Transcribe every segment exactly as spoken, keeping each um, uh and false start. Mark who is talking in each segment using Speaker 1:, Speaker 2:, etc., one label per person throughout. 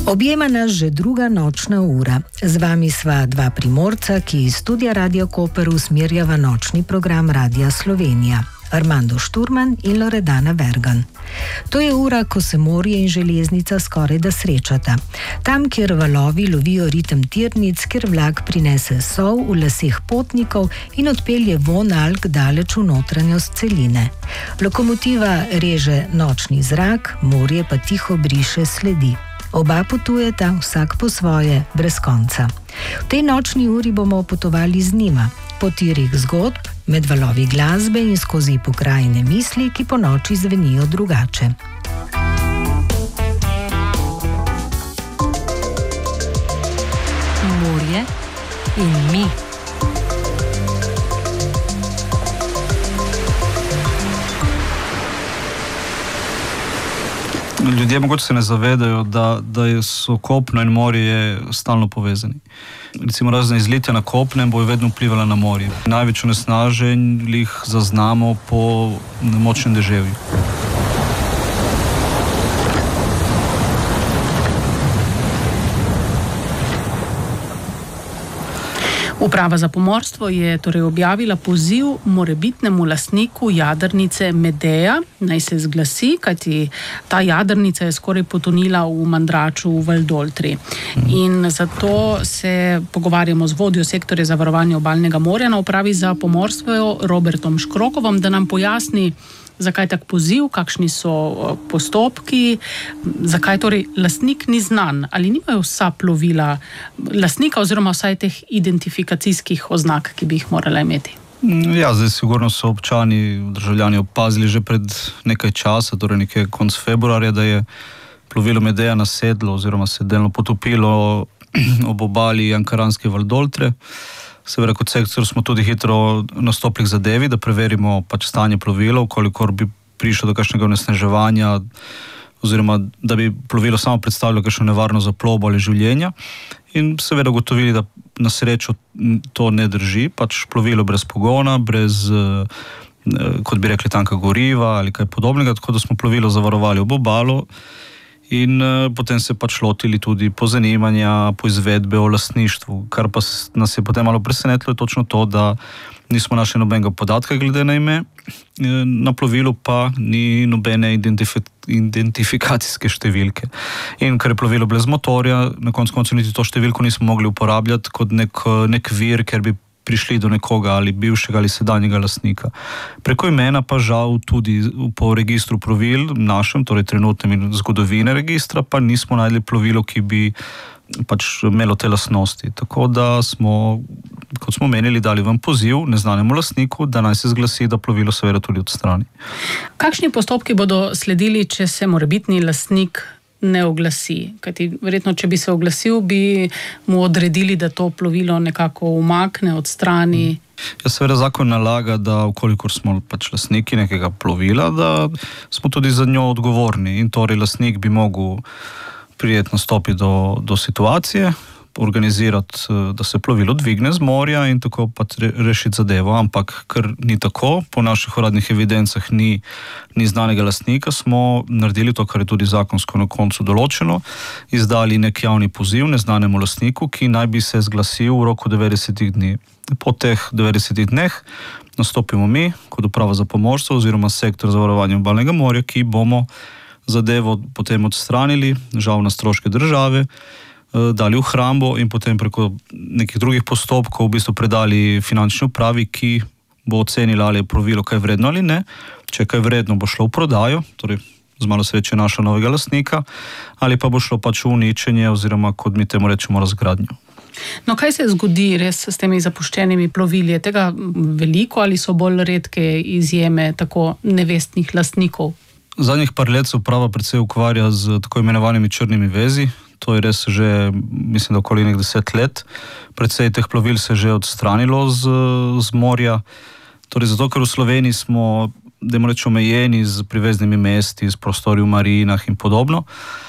Speaker 1: Objema nas že druga nočna ura. Z vami sva dva Primorca, ki iz studia Radio Koper usmerjava nočni program Radia Slovenija. Armando Šturman in Loredana Vergan. To je ura, ko se morje in železnica skoraj da srečata. Tam, kjer valovi lovijo ritem tirnic, kjer vlak prinese sol v laseh potnikov in odpelje von alg daleč v notranjost celine. Lokomotiva reže nočni zrak, morje pa tiho briše sledi. Oba potujeta, vsak po svoje, brez konca. V tej nočni uri bomo potovali z njima, po tirih zgodb, med valovi glasbe in skozi pokrajine misli, ki po noči zvenijo drugače.
Speaker 2: Morje in mi.
Speaker 3: Ljudje mogoče se ne zavedajo, da, da so kopno in morje stalno povezani. Recimo razne izlitja na kopnem bojo vedno vplivala na morje. Največ onesnaženj jih zaznamo po močnem deževju.
Speaker 2: Uprava za pomorstvo je torej objavila poziv morebitnemu lastniku jadrnice Medeja, naj se zglasi, kajti ta jadrnica je skoraj potonila v Mandraču v Valdoltri. In zato se pogovarjamo z vodjo sektorja za varovanje obalnega morja na upravi za pomorstvo Robertom Škrokovom, da nam pojasni, zakaj tak poziv, kakšni so postopki, zakaj torej lastnik ni znan, ali nimajo vsa plovila lastnika oziroma vsaj teh identifikacijskih oznak, ki bi jih morala imeti.
Speaker 3: Ja, zdaj sigurno so občani, državljani opazili že pred nekaj časa, torej nekaj konc februarja, da je plovilo Medeja nasedlo oziroma se delno potopilo ob obali Ankaranske Valdoltre. Seveda kot sektor smo tudi hitro nastopili k zadevi, da preverimo pač stanje plovila, kolikor bi prišlo do kakšnega onesnaževanja oziroma da bi plovilo samo predstavljalo kakšno nevarnost za plovbo ali življenja. In seveda ugotovili, da na srečo to ne drži, pač plovilo brez pogona, brez, kot bi rekli, tanka goriva ali kaj podobnega, tako da smo plovilo zavarovali ob obalo. In uh, potem se pač lotili tudi pozanimanja, po izvedbe o lastništvu. Kar pa nas je potem malo presenetilo, je točno to, da nismo našli nobenega podatka glede na ime, na plovilu pa ni nobene identifi identifikacijske številke. In ker je plovilo brez motorja, na koncu koncu niti to številko nismo mogli uporabljati kot nek, nek vir, ker bi prišli do nekoga ali bivšega ali sedanjega lastnika. Preko imena pa žal tudi po registru plovil, našem, torej trenutnem in zgodovine registra, pa nismo najdli plovilo, ki bi pač imelo te lastnosti. Tako da smo, kot smo menili, dali vam poziv neznanemu lastniku, da naj se zglasi, da plovilo seveda tudi odstrani.
Speaker 2: Kakšni postopki bodo sledili, če se morebitni lastnik ne oglasi? Kajti verjetno, če bi se oglasil, bi mu odredili, da to plovilo nekako umakne, odstrani.
Speaker 3: Ja, seveda zakon nalaga, da vkolikor smo pač lastniki nekega plovila, da smo tudi za njo odgovorni. In torej lastnik bi mogel prijetno stopiti do, do situacije, organizirati, da se plovilo dvigne z morja in tako pa rešiti zadevo. Ampak ker ni tako, po naših uradnih evidencah ni, ni znanega lastnika, smo naredili to, kar je tudi zakonsko na koncu določeno, izdali nek javni poziv neznanemu lastniku, ki naj bi se zglasil v roku devetdesetih dni. Po teh devetdesetih dneh nastopimo mi, kot uprava za pomorstvo oziroma sektor za varovanje obalnega morja, ki bomo zadevo potem odstranili, žal na stroške države, dali v hrambo in potem preko nekih drugih postopkov v bistvu predali finančni upravi, ki bo ocenila, ali je plovilo kaj vredno ali ne. Če kaj vredno, bo šlo v prodajo, torej z malo sreče našo novega lastnika, ali pa bo šlo pač v uničenje oziroma, kot mi temu rečemo, razgradnjo.
Speaker 2: No, kaj se zgodi res s temi zapuščenimi plovili? Je tega veliko ali so bolj redke izjeme tako nevestnih lastnikov?
Speaker 3: Zadnjih par let se uprava precej ukvarja z tako imenovanimi črnimi vezi. To je res že, mislim, da okoli nek deset let. Precej teh plovil se je že odstranilo z, z morja. Torej zato, ker v Sloveniji smo, da moramo reči, omejeni z priveznimi mesti, z prostori v marinah in podobno,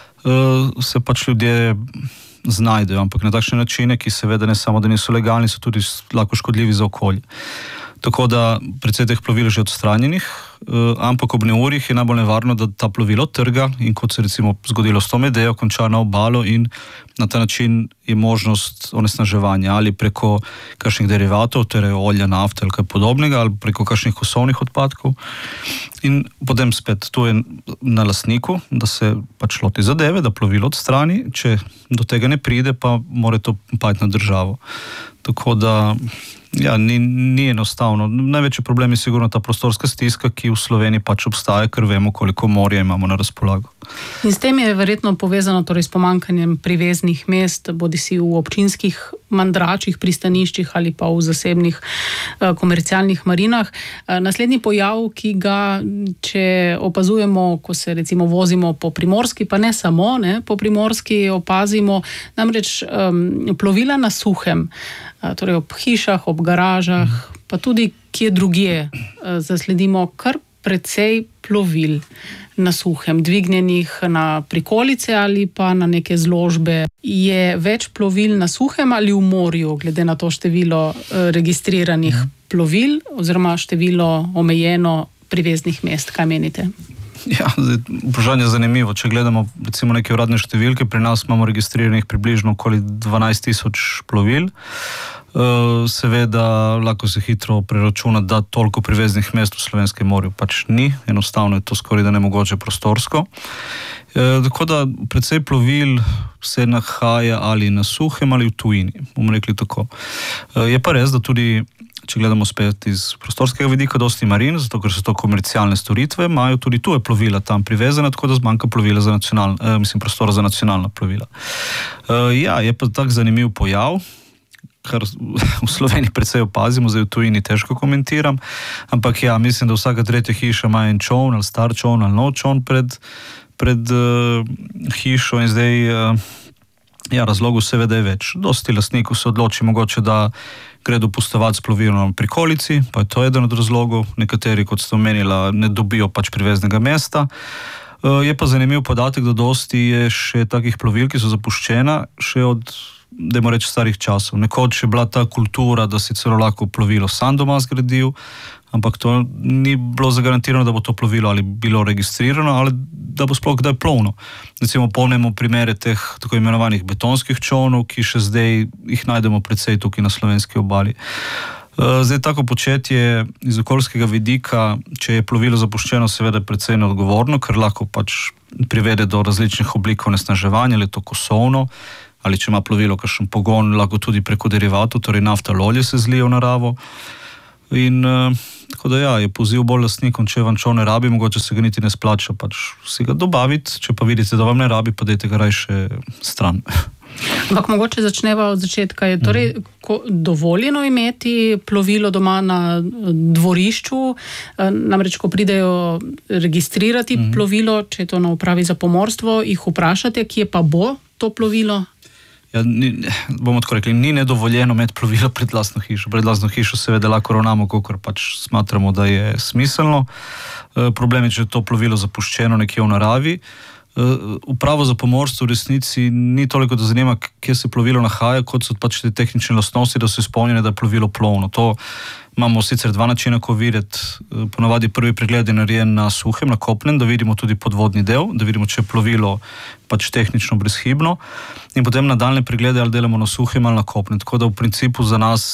Speaker 3: se pač ljudje znajdejo, ampak na takšne načine, ki seveda ne samo, da niso legalni, so tudi lahko škodljivi za okolje. Tako da precej teh plovil je že odstranjenih. ampak ob neurjih je najbolj nevarno, da ta plovilo trga in kot se recimo zgodilo s to Medejo, konča na obalo in na ta način je možnost onesnaževanja ali preko kakšnih derivatov, torej olja, nafte ali kaj podobnega, ali preko kakšnih kosovnih odpadkov. In potem spet tu je na lastniku, da se pač loti zadeve, da plovilo odstrani, če do tega ne pride, pa mora to pajti na državo. Tako da ja, ni, ni enostavno. Največji problem je sigurno ta prostorska stiska, ki v Sloveniji pač obstaja, ker vemo, koliko morja imamo na razpolago.
Speaker 2: In s tem je verjetno povezano torej s pomanjkanjem priveznih mest, bodisi v občinskih mandračih, pristaniščih ali pa v zasebnih eh, komercialnih marinah. Eh, naslednji pojav, ki ga, če opazujemo, ko se recimo vozimo po Primorski, pa ne samo, ne, po Primorski opazimo, namreč eh, plovila na suhem, eh, torej ob hišah, ob garažah, pa tudi kje drugje eh, zasledimo kar precej plovil na suhem, dvignjenih na prikolice ali pa na neke zložbe. Je več plovil na suhem ali v morju, glede na to število eh, registriranih plovil oziroma število omejeno priveznih mest? Kaj menite?
Speaker 3: Ja, vprašanje je zanimivo. Če gledamo recimo neke uradne številke, pri nas imamo registriranih približno okoli dvanajst tisoč plovil. Seveda lahko se hitro preračuna, da toliko priveznih mest v Slovenskem morju pač ni, enostavno je to skoraj da nemogoče prostorsko. E, tako da precej plovil se nahaja ali na suhem ali v tujini, bomo rekli tako. E, je pa res, da tudi, če gledamo spet iz prostorskega vidika, dosti marin, zato ker so to komercialne storitve, imajo tudi tuje plovila tam privezane, tako da zmanjka plovila za nacionalna, e, mislim, prostora za nacionalna plovila. E, ja, je pa tak zanimiv pojav, kar v Sloveniji precej opazimo, zdaj v tujini težko komentiram, ampak ja, mislim, da vsaka tretja hiša ima en čovn, ali star čovn, ali nov čovn pred, pred uh, hišo in zdaj uh, ja, razlogov seveda je več. Dosti lastnikov se odloči mogoče, da gre dopustovati s plovilom na prikolici, pa je to eden od razlogov. Nekateri, kot ste omenila, ne dobijo pač priveznega mesta. Uh, je pa zanimiv podatek, da dosti je še takih plovil, ki so zapuščena, še od dajmo reči starih časov. Nekoč je bila ta kultura, da si celo lahko plovilo sam doma zgradil, ampak to ni bilo zagarantirano, da bo to plovilo ali bilo registrirano, ali da bo sploh kdaj plovno. Recimo pomnimo primere teh tako imenovanih betonskih čovnov, ki še zdaj jih najdemo precej tukaj na slovenski obali. Zdaj, tako početje iz okoljskega vidika, če je plovilo zapuščeno, seveda precej neodgovorno, ker lahko pač privede do različnih oblik onesnaževanja, ali je to kosovno, ali če ima plovilo kakšen pogon, lahko tudi preko derivatov, torej nafta ali olje se zlije v naravo. In uh, tako da ja, je poziv bolj lastnikom, če vam čovn ne rabi, mogoče se ga niti ne splača pač si ga dobaviti, če pa vidite, da vam ne rabi, pa dajte ga rajše stran.
Speaker 2: Ampak mogoče začneva od začetka. Je torej ko, dovoljeno imeti plovilo doma na dvorišču, namreč ko pridejo registrirati mm. plovilo, če je to na upravi za pomorstvo, jih vprašate, kje pa bo to plovilo?
Speaker 3: Ja, ni, bomo tako rekli, ni nedovoljeno imeti plovilo pred lastno hišo. Pred lastno hišo seveda lahko ravnamo, kakor pač smatramo, da je smiselno. E, problem je, če je to plovilo zapuščeno nekje v naravi. Upravo za pomorstvo v resnici ni toliko, da zanima, kje se plovilo nahaja, kot so pač te tehnične lastnosti, da so izpolnjene, da je plovilo plovno. To imamo sicer dva načina, ko videti. Ponavadi prvi pregled je narejen na suhem, na kopnem, da vidimo tudi podvodni del, da vidimo, če je plovilo pač tehnično brezhibno, in potem nadaljne preglede ali delamo na suhem ali na kopnem. Tako da v principu za nas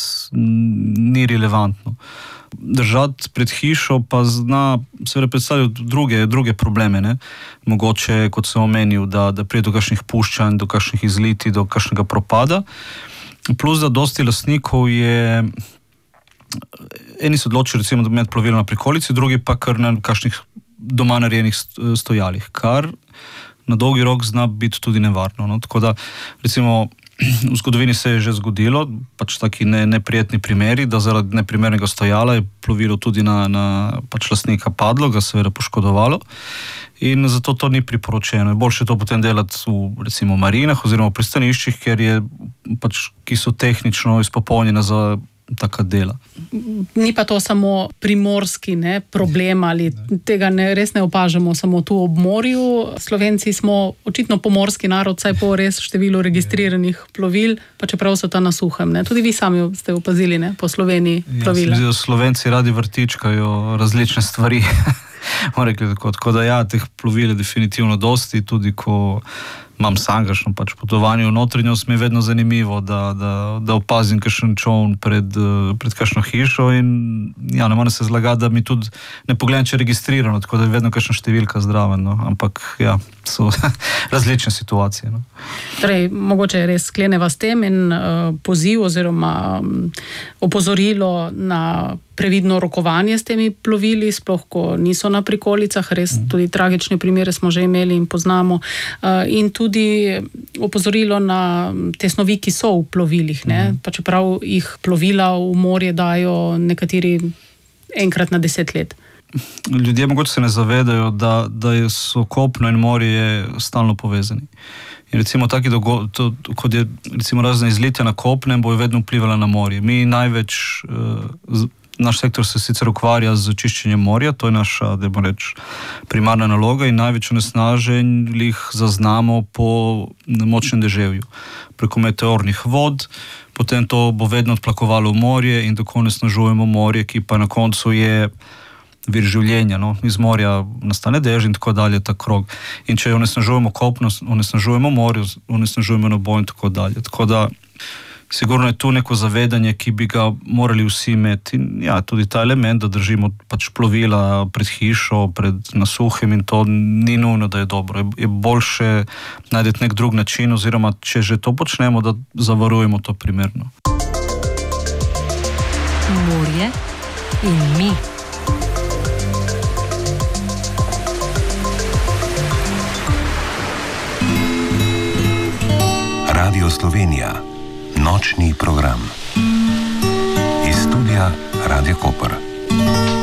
Speaker 3: ni relevantno. Držati pred hišo pa zna seveda predstavljati druge, druge probleme, ne? Mogoče, kot sem omenil, da, da prije do kakšnih puščanj, do kakšnih izliti, do kakšnega propada. Plus, da dosti lastnikov je, eni se odločijo recimo, da imeti plovilo na prikolici, drugi pa kar na kakšnih doma narejenih stojalih, kar na dolgi rok zna biti tudi nevarno. No? Tako da, recimo, v zgodovini se je že zgodilo, pač taki ne, neprijetni primeri, da zaradi neprimernega stojala je plovilo tudi na, na pač lastnika padlo, ga seveda poškodovalo, in zato to ni priporočeno. Je boljše to potem delati v recimo marinah oziroma v pristaniščih, ker je pač, ki so tehnično izpopolnjene za taka dela.
Speaker 2: Ni pa to samo primorski ne, problem ali tega ne, res ne opažamo samo tu ob morju. Slovenci smo očitno pomorski narod, saj po res številu registriranih plovil, pa čeprav so ta na suhem. Ne. Tudi vi sami ste opazili ne, po Sloveniji plovila.
Speaker 3: Ja, Slovenci radi vrtičkajo različne stvari. Rekli, tako, tako da ja, teh plovil je definitivno dosti, tudi ko imam sangašno pač potovanje v notranjost, mi je vedno zanimivo, da, da, da opazim kakšen čovn pred, pred kakšno hišo in ja, ne moram se zlagati, da mi tudi ne pogledam, če je registrirano, tako da je vedno kakšna številka zdraven, no. Ampak ja, so različne situacije. No.
Speaker 2: Torej, mogoče res skleneva s tem in uh, poziv oziroma um, opozorilo na previdno rokovanje s temi plovili, sploh ko niso na prikolicah, res tudi tragične primere smo že imeli in poznamo. Uh, in tudi opozorilo na te snovi, ki so v plovilih, ne? Pa čeprav jih plovila v morje dajo nekateri enkrat na deset let.
Speaker 3: Ljudje mogoče se ne zavedajo, da, da so kopno in morje stalno povezani. In recimo taki dogodki, kot je recimo razne izlitja na kopnem, bojo vedno vplivala na morje. Mi največ, uh, naš sektor se sicer ukvarja z čiščenjem morja, to je naša, da bomo reči, primarna naloga in največ onesnaženj jih zaznamo po močnem deževju. Preko meteornih vod, potem to bo vedno odplakovalo v morje in tako onesnažujemo morje, ki pa na koncu je vir življenja, no? Iz morja nastane dež in tako dalje, ta krog. In če onesnažujemo kopno, onesnažujemo morje, onesnažujemo nebo in tako dalje. Tako da sigurno je tu neko zavedanje, ki bi ga morali vsi imeti. In ja, tudi ta element, da držimo pač plovila pred hišo, pred nasuhem in to ni nujno, da je dobro. Je, je boljše najti nek drug način oziroma, če že to počnemo, da zavarujemo to primerno.
Speaker 1: Morje in mi.
Speaker 4: Radio Slovenija. Nočni program. Iz studia Radio Koper.